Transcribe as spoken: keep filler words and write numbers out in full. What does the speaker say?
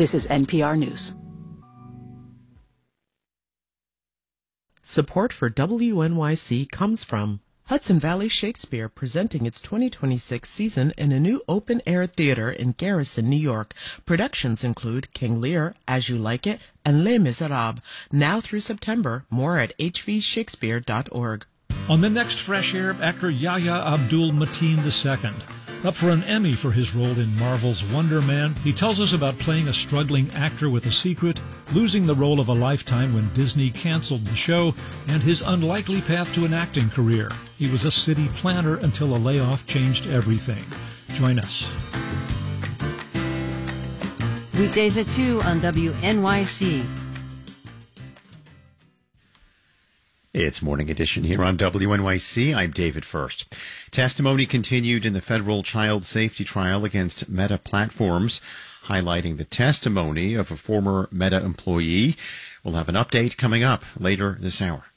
This is N P R News. Support for W N Y C comes from Hudson Valley Shakespeare, presenting its twenty twenty-six season in a new open-air theater in Garrison, New York. Productions include King Lear, As You Like It, and Les Miserables. Now through September. More at h v shakespeare dot org. On the next Fresh Air, actor Yahya Abdul-Mateen the Second. Up for an Emmy for his role in Marvel's Wonder Man, he tells us about playing a struggling actor with a secret, losing the role of a lifetime when Disney canceled the show, and his unlikely path to an acting career. He was a city planner until a layoff changed everything. Join us. Weekdays at two on W N Y C. It's Morning Edition here on W N Y C. I'm David First. Testimony continued in the federal child safety trial against Meta Platforms, highlighting the testimony of a former Meta employee. We'll have an update coming up later this hour.